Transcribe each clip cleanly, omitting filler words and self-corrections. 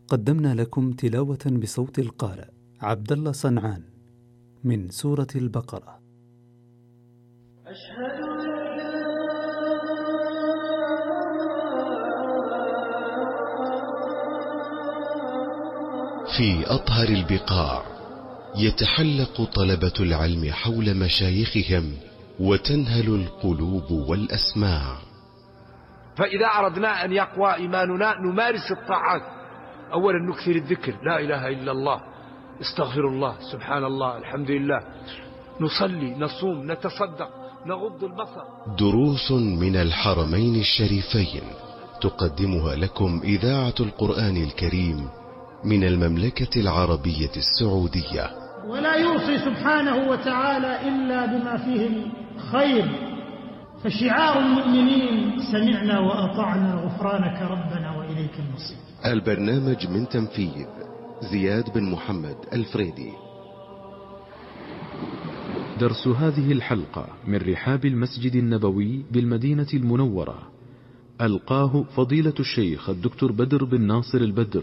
قدمنا لكم تلاوة بصوت القارئ عبد الله صنعان من سورة البقرة. أشهد في أطهر البقاع يتحلق طلبة العلم حول مشايخهم وتنهل القلوب والأسماع. فإذا أردنا أن يقوى إيماننا نمارس الطاعات. أولا نكثر الذكر، لا إله إلا الله، استغفر الله، سبحان الله، الحمد لله، نصلي، نصوم، نتصدق، نغض البصر. دروس من الحرمين الشريفين تقدمها لكم إذاعة القرآن الكريم من المملكة العربية السعودية. ولا يوصي سبحانه وتعالى إلا بما فيه الخير، فشعار المؤمنين سمعنا وأطعنا غفرانك ربنا وإليك المصير. البرنامج من تنفيذ زياد بن محمد الفريدي. درس هذه الحلقة من رحاب المسجد النبوي بالمدينة المنورة، ألقاه فضيلة الشيخ الدكتور بدر بن ناصر البدر.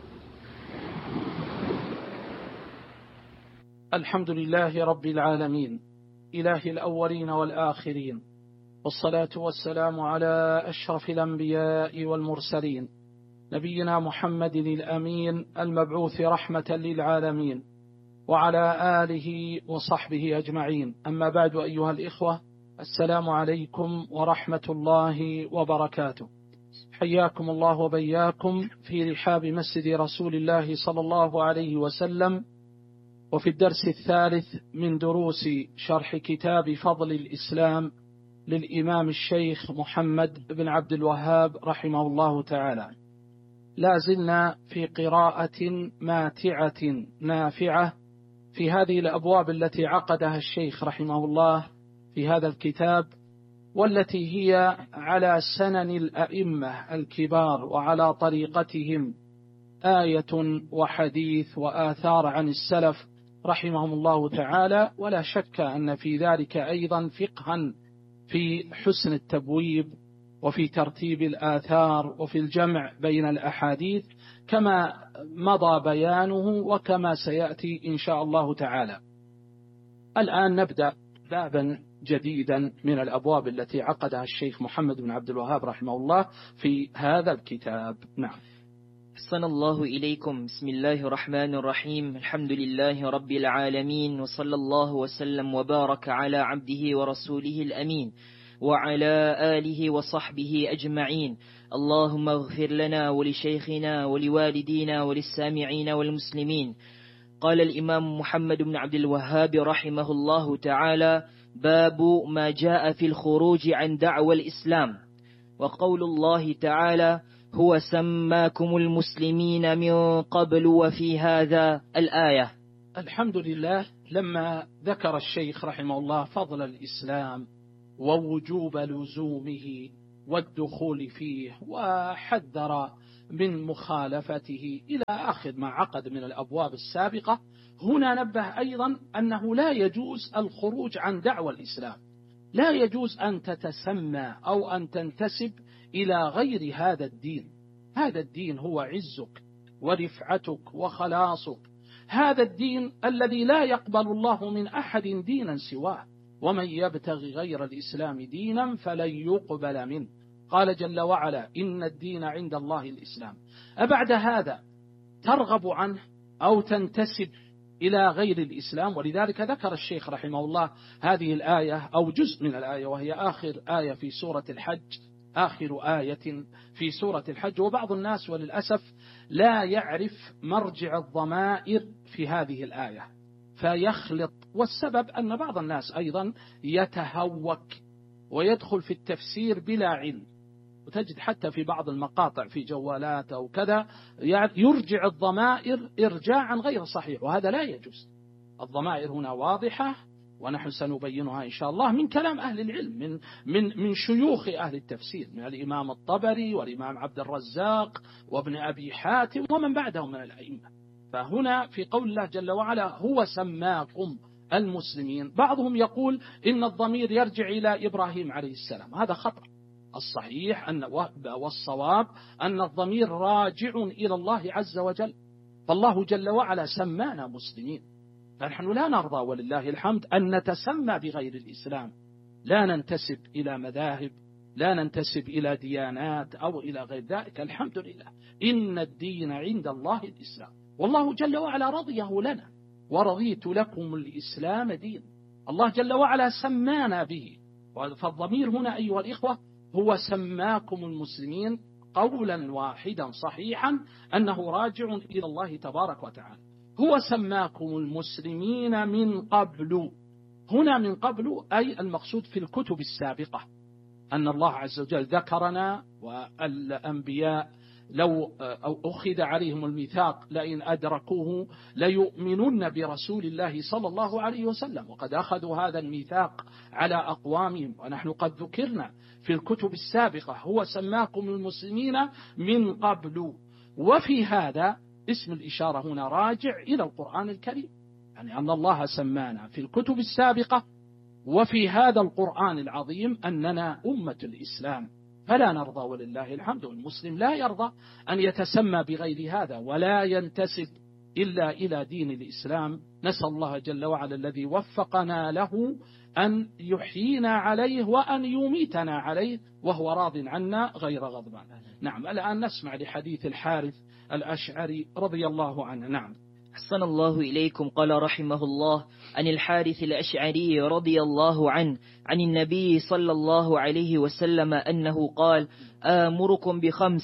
الحمد لله رب العالمين، إله الأولين والآخرين، والصلاة والسلام على أشرف الأنبياء والمرسلين، نبينا محمد الأمين المبعوث رحمة للعالمين، وعلى آله وصحبه أجمعين. أما بعد، أيها الإخوة، السلام عليكم ورحمة الله وبركاته. حياكم الله وبياكم في رحاب مسجد رسول الله صلى الله عليه وسلم، وفي الدرس الثالث من دروس شرح كتاب فضل الإسلام للإمام الشيخ محمد بن عبد الوهاب رحمه الله تعالى. لا زلنا في قراءة ماتعة نافعة في هذه الأبواب التي عقدها الشيخ رحمه الله في هذا الكتاب، والتي هي على سنن الأئمة الكبار وعلى طريقتهم، آية وحديث وآثار عن السلف رحمهم الله تعالى. ولا شك أن في ذلك أيضا فقها في حسن التبويب وفي ترتيب الآثار وفي الجمع بين الأحاديث، كما مضى بيانه وكما سيأتي إن شاء الله تعالى. الآن نبدأ بابا جديدا من الأبواب التي عقدها الشيخ محمد بن عبد الوهاب رحمه الله في هذا الكتاب. نعم. أحسن الله إليكم. بسم الله الرحمن الرحيم. الحمد لله رب العالمين، وصلى الله وسلم وبارك على عبده ورسوله الأمين وعلى آله وصحبه أجمعين. اللهم اغفر لنا ولشيخنا ولوالدينا وللسامعين والمسلمين. قال الإمام محمد بن عبد الوهاب رحمه الله تعالى: باب ما جاء في الخروج عن دعوى الإسلام. وقول الله تعالى: هو سماكم المسلمين من قبل وفي هذا، الآية. الحمد لله. لما ذكر الشيخ رحمه الله فضل الإسلام ووجوب لزومه والدخول فيه، وحذر من مخالفته إلى آخر ما عقد من الأبواب السابقة، هنا نبه أيضا أنه لا يجوز الخروج عن دعوى الإسلام. لا يجوز أن تتسمى أو أن تنتسب إلى غير هذا الدين. هذا الدين هو عزك ورفعتك وخلاصك. هذا الدين الذي لا يقبل الله من أحد دينا سواه، ومن يبتغي غير الإسلام دينا فلن يقبل منه. قال جل وعلا: إن الدين عند الله الإسلام. أبعد هذا ترغب عنه أو تنتسب إلى غير الإسلام؟ ولذلك ذكر الشيخ رحمه الله هذه الآية أو جزء من الآية، وهي آخر آية في سورة الحج، آخر آية في سورة الحج. وبعض الناس وللأسف لا يعرف مرجع الضمائر في هذه الآية فيخلط، والسبب أن بعض الناس أيضا يتهوك ويدخل في التفسير بلا علم، وتجد حتى في بعض المقاطع في جوالات أو كذا يرجع الضمائر إرجاعا غير صحيح، وهذا لا يجوز. الضمائر هنا واضحة، ونحن سنبينها إن شاء الله من كلام أهل العلم، من شيوخ أهل التفسير، من الإمام الطبري والإمام عبد الرزاق وابن أبي حاتم ومن بعدهم من الأئمة. فهنا في قول الله جل وعلا: هو سماكم المسلمين، بعضهم يقول إن الضمير يرجع إلى إبراهيم عليه السلام. هذا خطأ. الصحيح والصواب أن الضمير راجع إلى الله عز وجل، فالله جل وعلا سمانا مسلمين، فنحن لا نرضى ولله الحمد أن نتسمى بغير الإسلام، لا ننتسب إلى مذاهب، لا ننتسب إلى ديانات أو إلى غير ذلك. الحمد لله، إن الدين عند الله الإسلام، والله جل وعلا رضيه لنا، ورضيت لكم الإسلام دين. الله جل وعلا سمانا به، فالضمير هنا أيها الإخوة هو سماكم المسلمين قولا واحدا صحيحا أنه راجع إلى الله تبارك وتعالى. هو سماكم المسلمين من قبل، هنا من قبل أي المقصود في الكتب السابقة، أن الله عز وجل ذكرنا والأنبياء لو أخذ عليهم الميثاق لئن أدركوه ليؤمنن برسول الله صلى الله عليه وسلم، وقد أخذوا هذا الميثاق على أقوامهم، ونحن قد ذكرنا في الكتب السابقة هو سماكم المسلمين من قبل. وفي هذا اسم الإشارة هنا راجع إلى القرآن الكريم، يعني أن الله سمانا في الكتب السابقة وفي هذا القرآن العظيم أننا أمة الإسلام، فلا نرضى ولله الحمد. المسلم لا يرضى أن يتسمى بغير هذا ولا ينتسب إلا إلى دين الإسلام. نسأل الله جل وعلا الذي وفقنا له أن يحيينا عليه وأن يميتنا عليه وهو راض عنا غير غضبان. نعم، الآن نسمع لحديث الحارث الأشعري رضي الله عنه. نعم. أحسن الله إليكم. قال رحمه الله عن الحارث الأشعري رضي الله عنه عن النبي صلى الله عليه وسلم أنه قال: آمركم بخمس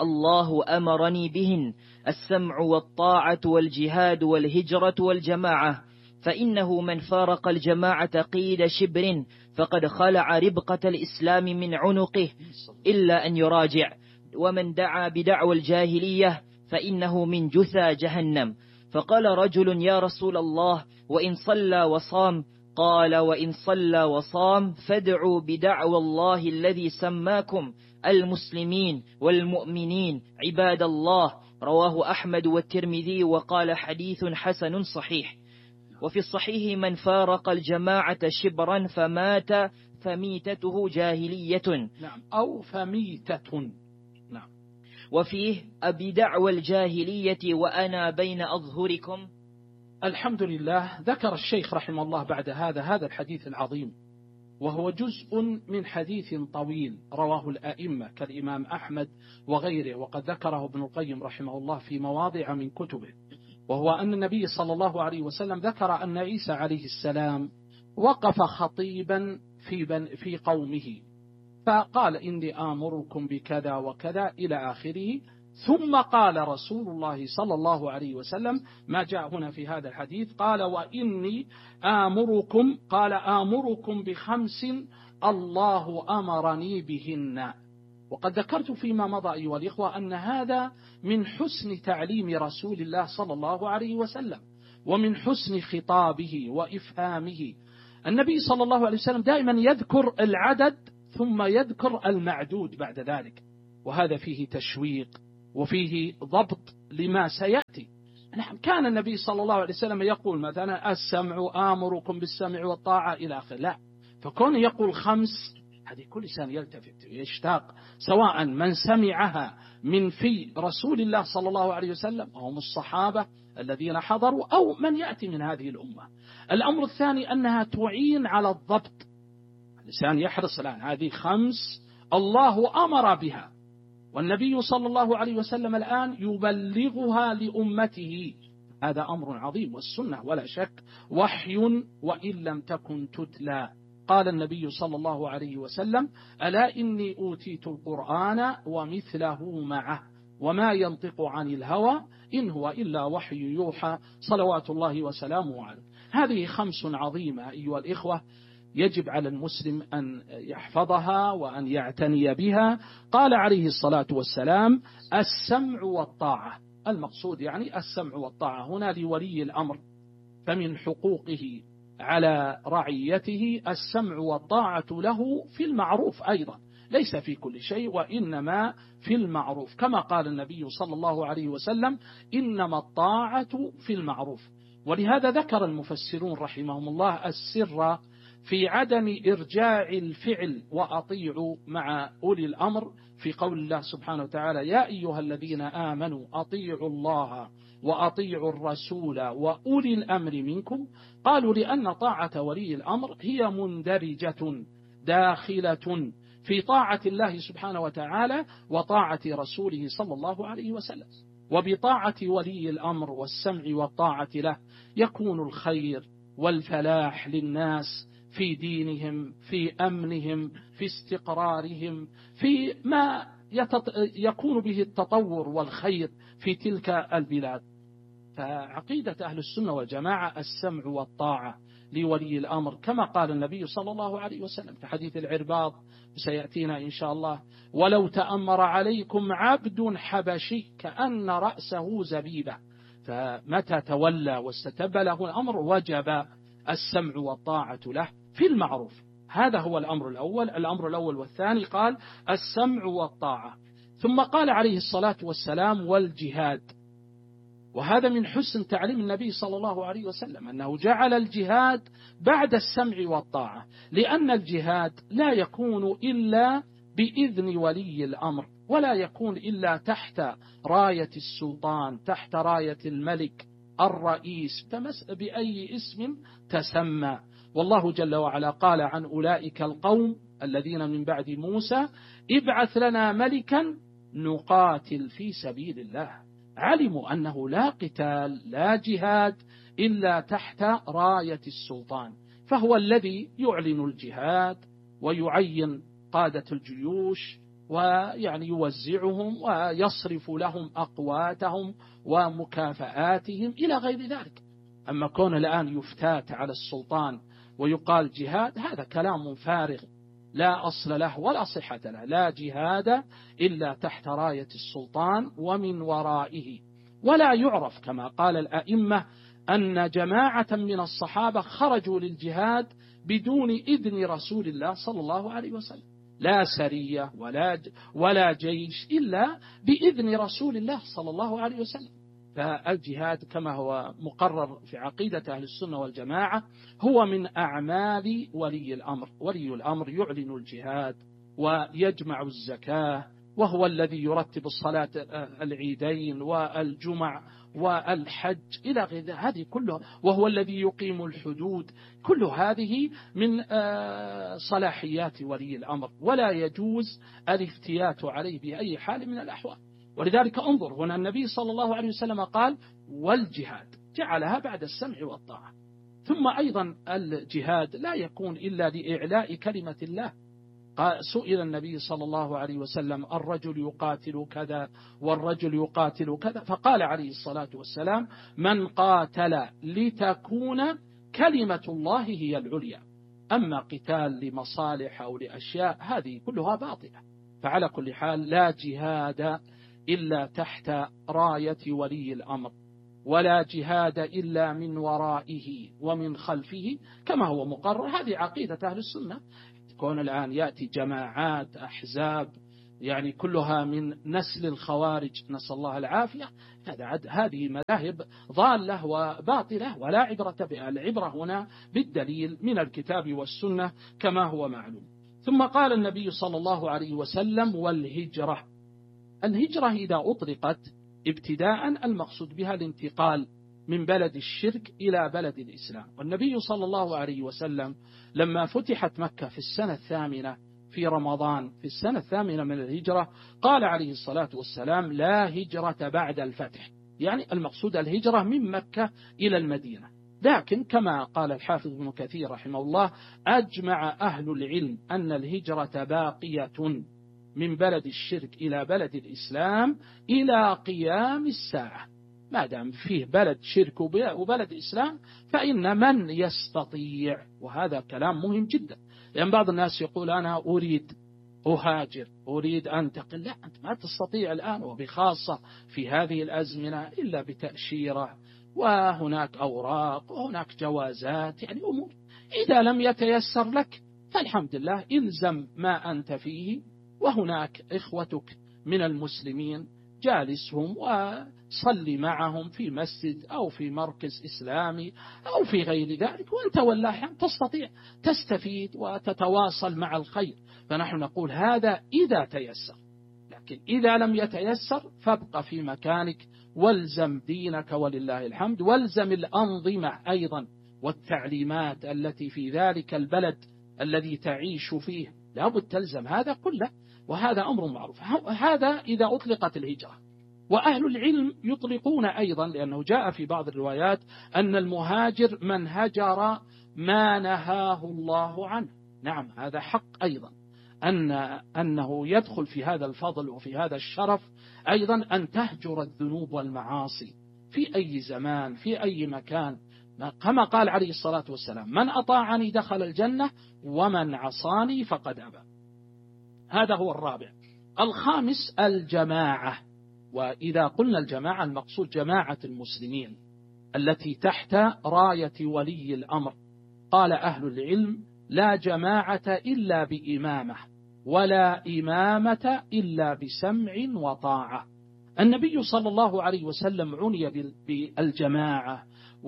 الله أمرني بهن: السمع والطاعة والجهاد والهجرة والجماعة، فإنه من فارق الجماعة قيد شبر فقد خلع ربقة الإسلام من عنقه إلا أن يراجع، ومن دعا بدعوى الجاهلية فإنه من جثى جهنم. فقال رجل: يا رسول الله، وإن صلى وصام؟ قال: وإن صلى وصام فادعوا بدعوى الله الذي سماكم المسلمين والمؤمنين عباد الله. رواه أحمد والترمذي وقال: حديث حسن صحيح. وفي الصحيح: من فارق الجماعة شبرا فمات فميتته جاهلية. نعم، أو فميتة. نعم. وفيه: أبي دعوى الجاهلية وأنا بين أظهركم. الحمد لله. ذكر الشيخ رحمه الله بعد هذا الحديث العظيم، وهو جزء من حديث طويل رواه الأئمة كالإمام أحمد وغيره، وقد ذكره ابن القيم رحمه الله في مواضع من كتبه، وهو أن النبي صلى الله عليه وسلم ذكر أن عيسى عليه السلام وقف خطيبا في قومه فقال: إني آمركم بكذا وكذا إلى آخره. ثم قال رسول الله صلى الله عليه وسلم ما جاء هنا في هذا الحديث، قال: وإني آمركم، قال: آمركم بخمس الله أمرني بهن. وقد ذكرت فيما مضى أيها الإخوة أن هذا من حسن تعليم رسول الله صلى الله عليه وسلم ومن حسن خطابه وإفهامه. النبي صلى الله عليه وسلم دائما يذكر العدد ثم يذكر المعدود بعد ذلك، وهذا فيه تشويق وفيه ضبط لما سيأتي. نعم، كان النبي صلى الله عليه وسلم يقول مثلا: السمع آمركم بالسمع والطاعة إلى آخر، لا، فكون يقول خمس، هذه كل إنسان يلتفت ويشتاق، سواء من سمعها من في رسول الله صلى الله عليه وسلم وهم الصحابة الذين حضروا أو من يأتي من هذه الأمة. الأمر الثاني أنها تعين على الضبط، الإنسان يحرص الآن هذه خمس الله أمر بها، والنبي صلى الله عليه وسلم الآن يبلغها لأمته، هذا أمر عظيم، والسنة ولا شك وحي وإن لم تكن تتلى. قال النبي صلى الله عليه وسلم: ألا إني أوتيت القرآن ومثله معه وما ينطق عن الهوى إن هو إلا وحي يوحى صلوات الله وسلامه عليه. هذه خمس عظيمة أيها الإخوة، يجب على المسلم أن يحفظها وأن يعتني بها. قال عليه الصلاة والسلام: السمع والطاعة. المقصود يعني السمع والطاعة هنا لولي الأمر، فمن حقوقه على رعيته السمع والطاعة له في المعروف أيضا، ليس في كل شيء وإنما في المعروف، كما قال النبي صلى الله عليه وسلم: إنما الطاعة في المعروف. ولهذا ذكر المفسرون رحمهم الله السر في عدم إرجاع الفعل وأطيعوا مع أولي الأمر في قول الله سبحانه وتعالى: يا أيها الذين آمنوا أطيعوا الله وأطيعوا الرسول وأولي الأمر منكم. قالوا لأن طاعة ولي الأمر هي مندرجة داخلة في طاعة الله سبحانه وتعالى وطاعة رسوله صلى الله عليه وسلم. وبطاعة ولي الأمر والسمع والطاعة له يكون الخير والفلاح للناس في دينهم، في أمنهم، في استقرارهم، في ما يكون به التطور والخير في تلك البلاد. فعقيدة أهل السنة والجماعة السمع والطاعة لولي الأمر، كما قال النبي صلى الله عليه وسلم في حديث العرباض سيأتينا إن شاء الله: ولو تأمر عليكم عبد حبشي كأن رأسه زبيبة. فمتى تولى واستتب له الأمر وجب السمع والطاعة له في المعروف. هذا هو الأمر الأول. الأمر الأول والثاني قال السمع والطاعة، ثم قال عليه الصلاة والسلام والجهاد. وهذا من حسن تعليم النبي صلى الله عليه وسلم أنه جعل الجهاد بعد السمع والطاعة، لأن الجهاد لا يكون إلا بإذن ولي الأمر، ولا يكون إلا تحت راية السلطان، تحت راية الملك الرئيس بأي اسم تسمى. والله جل وعلا قال عن أولئك القوم الذين من بعد موسى: ابعث لنا ملكا نقاتل في سبيل الله. علموا أنه لا قتال لا جهاد إلا تحت راية السلطان، فهو الذي يعلن الجهاد ويعين قادة الجيوش ويعني يوزعهم ويصرف لهم أقواتهم ومكافآتهم إلى غير ذلك. أما كون الآن يفتات على السلطان ويقال جهاد، هذا كلام فارغ لا أصل له ولا صحة له. لا جهاد إلا تحت راية السلطان ومن ورائه. ولا يعرف كما قال الأئمة أن جماعة من الصحابة خرجوا للجهاد بدون إذن رسول الله صلى الله عليه وسلم، لا سرية ولا جيش إلا بإذن رسول الله صلى الله عليه وسلم. فالجهاد كما هو مقرر في عقيدة أهل السنة والجماعة هو من أعمال ولي الأمر. ولي الأمر يعلن الجهاد ويجمع الزكاة، وهو الذي يرتب الصلاة العيدين والجمع والحج إلى غير هذه كلها، وهو الذي يقيم الحدود. كل هذه من صلاحيات ولي الأمر، ولا يجوز الافتيات عليه بأي حال من الأحوال. ولذلك انظر هنا النبي صلى الله عليه وسلم قال والجهاد، جعلها بعد السمع والطاعة. ثم أيضا الجهاد لا يكون إلا لإعلاء كلمة الله. سئل النبي صلى الله عليه وسلم: الرجل يقاتل كذا والرجل يقاتل كذا، فقال عليه الصلاة والسلام: من قاتل لتكون كلمة الله هي العليا. أما قتال لمصالح أو لأشياء هذه كلها باطلة. فعلى كل حال لا جهاد إلا تحت راية ولي الأمر، ولا جهاد إلا من ورائه ومن خلفه كما هو مقرر. هذه عقيدة أهل السنة. كون الآن يأتي جماعات أحزاب يعني كلها من نسل الخوارج نسأل الله العافية، هذه مذاهب ضالة وباطلة ولا عبرة بها. العبرة هنا بالدليل من الكتاب والسنة كما هو معلوم. ثم قال النبي صلى الله عليه وسلم والهجرة. الهجرة إذا أطلقت ابتداء المقصود بها الانتقال من بلد الشرك إلى بلد الإسلام. والنبي صلى الله عليه وسلم لما فتحت مكة في السنة الثامنة في رمضان في السنة الثامنة من الهجرة قال عليه الصلاة والسلام: لا هجرة بعد الفتح، يعني المقصود الهجرة من مكة إلى المدينة. لكن كما قال الحافظ ابن كثير رحمه الله: أجمع أهل العلم أن الهجرة باقية من بلد الشرك إلى بلد الإسلام إلى قيام الساعة. ما دام فيه بلد شرك وبلد إسلام فإن من يستطيع، وهذا كلام مهم جدا، لأن بعض الناس يقول أنا أريد أهاجر أريد أنتقل. لا، أنت ما تستطيع الآن، وبخاصة في هذه الأزمنة، إلا بتأشيرة وهناك أوراق وهناك جوازات، يعني أمور. إذا لم يتيسر لك فالحمد لله إلزم ما أنت فيه، وهناك إخوتك من المسلمين جالسهم وصلي معهم في مسجد أو في مركز إسلامي أو في غير ذلك، وأنت والله تستطيع تستفيد وتتواصل مع الخير. فنحن نقول هذا إذا تيسر، لكن إذا لم يتيسر فابق في مكانك والزم دينك ولله الحمد، والزم الأنظمة أيضا والتعليمات التي في ذلك البلد الذي تعيش فيه، لابد تلزم هذا كله، وهذا أمر معروف. هذا إذا أطلقت الهجرة. وأهل العلم يطلقون أيضا، لأنه جاء في بعض الروايات أن المهاجر من هجر ما نهاه الله عنه. نعم هذا حق أيضا، أنه يدخل في هذا الفضل وفي هذا الشرف أيضا أن تهجر الذنوب والمعاصي في أي زمان في أي مكان، كما قال عليه الصلاة والسلام: من أطاعني دخل الجنة ومن عصاني فقد أبى. هذا هو الرابع. الخامس الجماعة. وإذا قلنا الجماعة المقصود جماعة المسلمين التي تحت راية ولي الأمر. قال أهل العلم: لا جماعة إلا بإمامة، ولا إمامة إلا بسمع وطاعة. النبي صلى الله عليه وسلم عني بالجماعة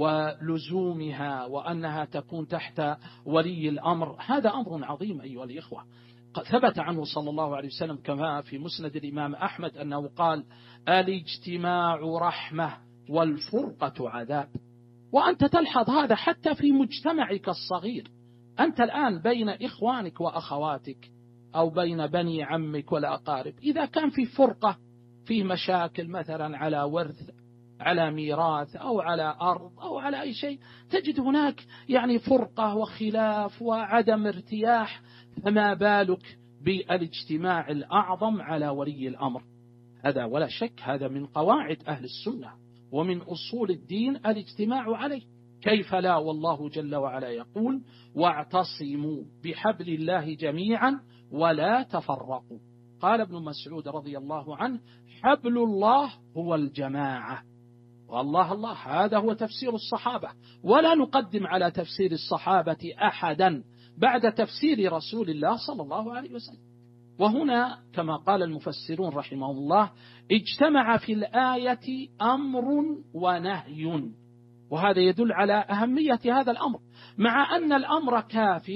ولزومها وأنها تكون تحت ولي الأمر. هذا أمر عظيم أيها الإخوة. ثبت عنه صلى الله عليه وسلم كما في مسند الإمام أحمد أنه قال: الاجتماع رحمة والفرقة عذاب. وأنت تلحظ هذا حتى في مجتمعك الصغير. أنت الآن بين إخوانك وأخواتك أو بين بني عمك والأقارب، إذا كان في فرقة، في مشاكل مثلا على ورث، على ميراث، أو على أرض، أو على أي شيء، تجد هناك يعني فرقة وخلاف وعدم ارتياح، فما بالك بالاجتماع الأعظم على ولي الأمر. هذا ولا شك هذا من قواعد أهل السنة ومن أصول الدين الاجتماع عليه. كيف لا، والله جل وعلا يقول: واعتصموا بحبل الله جميعا ولا تفرقوا. قال ابن مسعود رضي الله عنه: حبل الله هو الجماعة. والله الله هذا هو تفسير الصحابة، ولا نقدم على تفسير الصحابة أحدا بعد تفسير رسول الله صلى الله عليه وسلم. وهنا كما قال المفسرون رحمهم الله: اجتمع في الآية أمر ونهي، وهذا يدل على أهمية هذا الأمر، مع أن الأمر كاف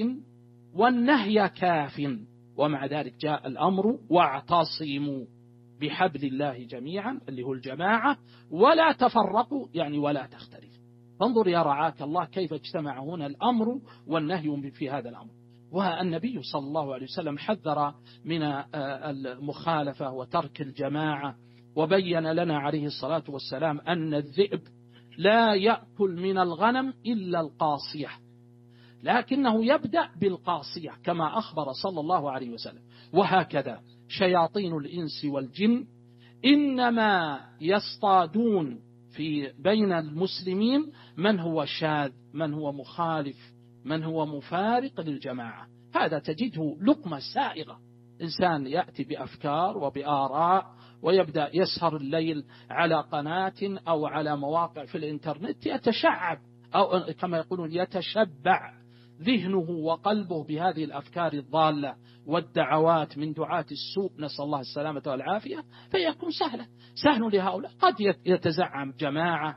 والنهي كاف، ومع ذلك جاء الأمر: واعتصموا بحبل الله جميعا اللي هو الجماعة ولا تفرقوا، يعني ولا تختلف. فانظر يا رعاك الله كيف اجتمع هنا الأمر والنهي في هذا الأمر. والنبي صلى الله عليه وسلم حذر من المخالفة وترك الجماعة، وبين لنا عليه الصلاة والسلام أن الذئب لا يأكل من الغنم إلا القاصية، لكنه يبدأ بالقاصية كما أخبر صلى الله عليه وسلم. وهكذا شياطين الإنس والجن إنما يصطادون في بين المسلمين من هو شاذ، من هو مخالف، من هو مفارق للجماعة. هذا تجده لقمة سائغة، إنسان يأتي بأفكار وبآراء ويبدأ يسهر الليل على قناة أو على مواقع في الإنترنت، يتشعب أو كما يقولون يتشبع ذهنه وقلبه بهذه الأفكار الضالة والدعوات من دعاة السوء، نسأل الله السلامة والعافية، فيكون سهل لهؤلاء. قد يتزعم جماعة